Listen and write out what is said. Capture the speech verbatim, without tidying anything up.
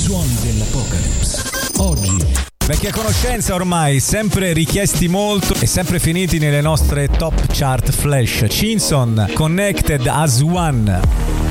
Suoni dell'Apocalypse. Oggi. Vecchia conoscenza ormai, sempre richiesti molto e sempre finiti nelle nostre top chart flash. Cinson, Connected as One.